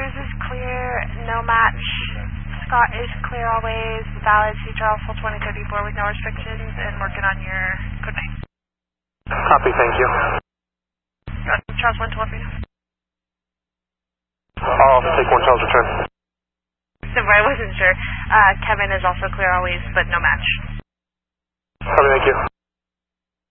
Cruise is clear, no match. Scott is clear always, valid C-Trail full 2034 with no restrictions, and working on your code 9. Copy, thank you. Charles 1 to 1 for you. I'll also take 1 Charles return. I wasn't sure. Kevin is also clear always, but no match. Copy, thank you.